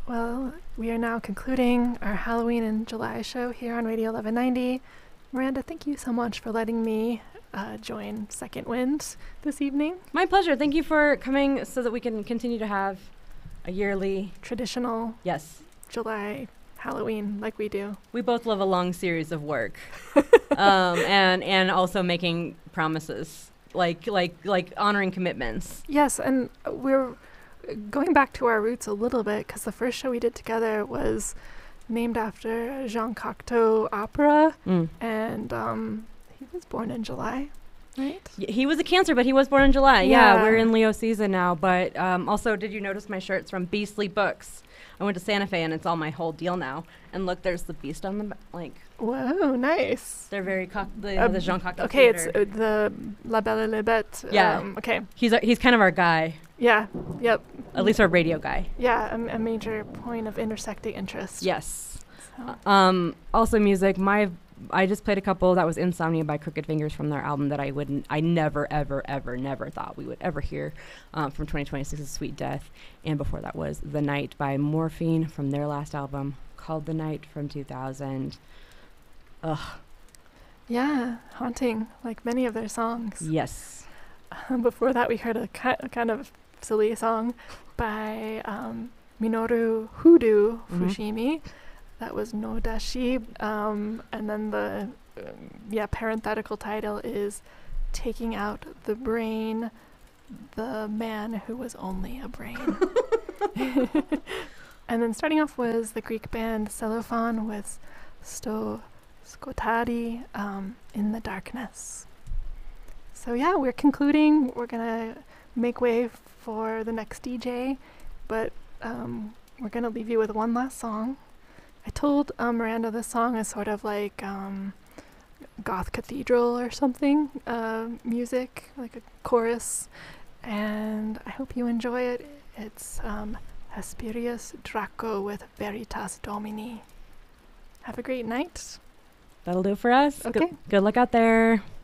Well, we are now concluding our Halloween in July show here on Radio 1190. Miranda, thank you so much for letting me join Second Wind this evening. My pleasure. Thank you for coming so that we can continue to have a yearly traditional July Halloween like we do. We both love a long series of work, and also making promises, like honoring commitments. Yes, and we're going back to our roots a little bit because the first show we did together was named after Jean Cocteau opera, and he was born in July, right? He was a Cancer, but he was born in July. Yeah, we're in Leo season now. But also, did you notice my shirt's from Beastly Books? I went to Santa Fe, and it's all my whole deal now. And look, there's the beast on the Whoa, nice. They're very the Jean Cocteau. Okay, theater. It's the La Belle et la Bête. Yeah. Okay. He's kind of our guy. Yeah. Yep. At least our radio guy. Yeah, a major point of intersecting interest. Yes. So. Also music. I just played a couple. That was Insomnia by Crooked Fingers from their album that I never, ever, ever, never thought we would ever hear from 2026's Sweet Death. And before that was The Night by Morphine from their last album called The Night from 2000. Ugh. Yeah, haunting, like many of their songs. Yes. Before that, we heard a kind of silly song by Minoru Hoodoo Fushimi. That was No Dashi. And then the parenthetical title is Taking Out the Brain, the Man Who Was Only a Brain. And then starting off was the Greek band Cellophane with Skotari, In the Darkness. So yeah, we're concluding. We're going to make way for the next DJ, but we're going to leave you with one last song. I told Miranda this song is sort of like goth cathedral or something, music, like a chorus, and I hope you enjoy it. It's Hesperius Draco with Veritas Domini. Have a great night. That'll do it for us. Okay. Good luck out there.